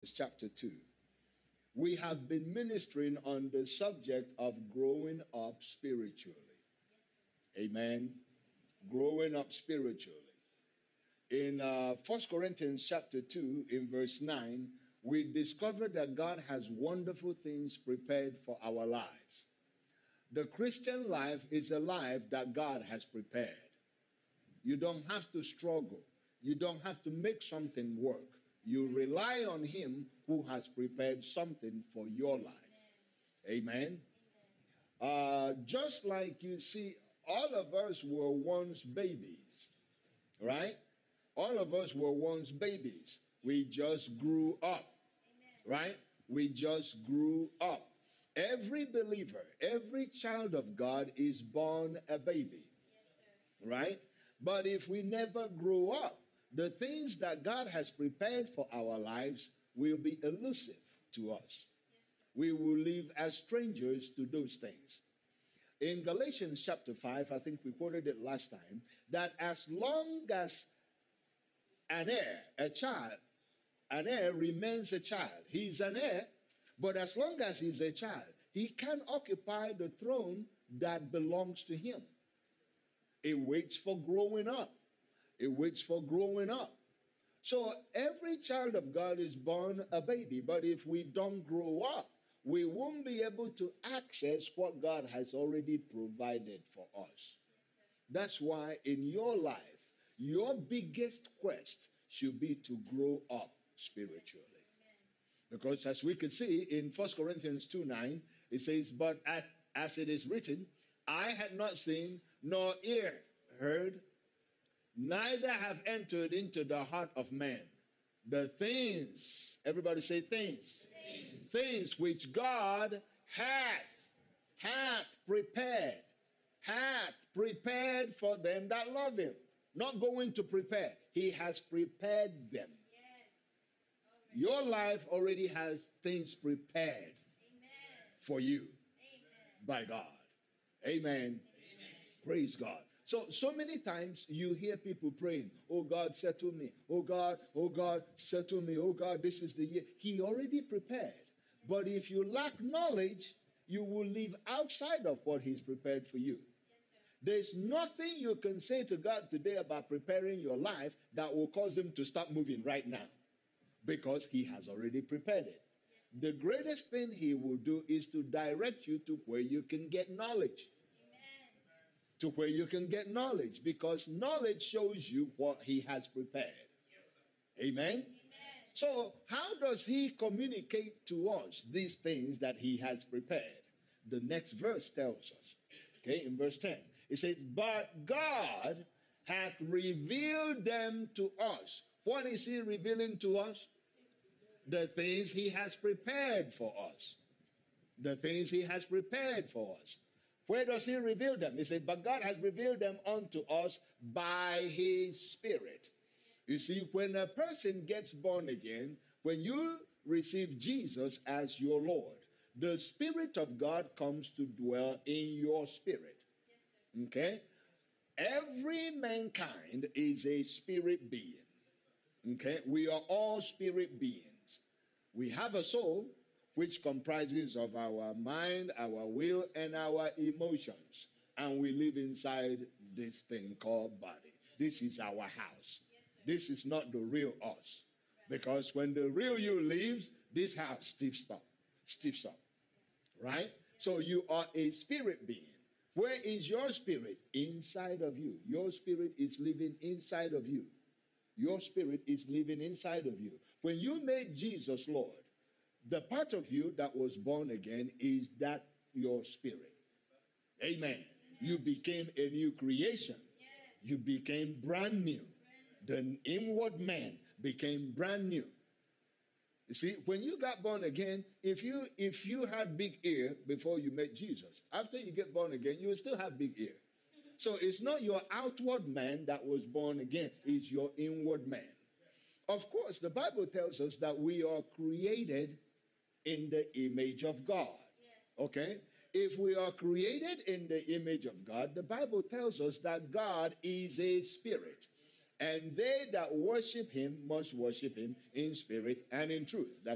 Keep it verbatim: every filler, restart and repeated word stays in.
chapter two. We have been ministering on the subject of growing up spiritually. Amen. Growing up spiritually. In uh, First Corinthians chapter two, in verse nine, we discovered that God has wonderful things prepared for our lives. The Christian life is a life that God has prepared. You don't have to struggle. You don't have to make something work. You rely on Him who has prepared something for your life. Amen. Uh, just like you see, all of us were once babies, right? All of us were once babies. We just grew up, right? We just grew up. Every believer, every child of God is born a baby, right? But if we never grow up, the things that God has prepared for our lives will be elusive to us. We will live as strangers to those things. In Galatians chapter five, I think we quoted it last time, that as long as an heir, a child, an heir remains a child. He's an heir, but as long as he's a child, he can occupy the throne that belongs to him. It waits for growing up. It waits for growing up. So every child of God is born a baby, but if we don't grow up, we won't be able to access what God has already provided for us. That's why in your life, your biggest quest should be to grow up spiritually. Because as we can see in First Corinthians two nine, it says, but as it is written, I had not seen nor ear heard, neither have entered into the heart of man the things, everybody say things, things, things which God hath, hath prepared, hath prepared for them that love him. Not going to prepare, he has prepared them. Yes. Your life already has things prepared. Amen. For you. Amen. By God. Amen. Amen. Praise God. So, so many times you hear people praying, oh God, settle me. Oh God, oh God, settle me. Oh God, this is the year. He already prepared. But if you lack knowledge, you will live outside of what he's prepared for you. Yes, sir. There's nothing you can say to God today about preparing your life that will cause him to stop moving right now. Because he has already prepared it. Yes. The greatest thing he will do is to direct you to where you can get knowledge. To where you can get knowledge, because knowledge shows you what he has prepared. Yes, sir. Amen? Amen. So how does he communicate to us these things that he has prepared? The next verse tells us. Okay, in verse ten, it says, but God hath revealed them to us. What is he revealing to us? The things he has prepared for us. The things he has prepared for us. Where does he reveal them? He said, but God has revealed them unto us by his Spirit. You see, when a person gets born again, when you receive Jesus as your Lord, the Spirit of God comes to dwell in your spirit. Okay? Every mankind is a spirit being. Okay? We are all spirit beings. We have a soul, which comprises of our mind, our will, and our emotions. And we live inside this thing called body. This is our house. This is not the real us. Because when the real you leaves, this house stiffs up. Stiffs up. Right? So you are a spirit being. Where is your spirit? Inside of you. Your spirit is living inside of you. Your spirit is living inside of you. When you made Jesus Lord, the part of you that was born again is that your spirit. Amen. Amen. You became a new creation. Yes. You became brand new. The inward man became brand new. You see, when you got born again, if you if you had big ear before you met Jesus, after you get born again, you will still have big ear. So it's not your outward man that was born again, it's your inward man. Of course, the Bible tells us that we are created in the image of God. Yes. Okay? If we are created in the image of God, the Bible tells us that God is a spirit. And they that worship him must worship him in spirit and in truth. That's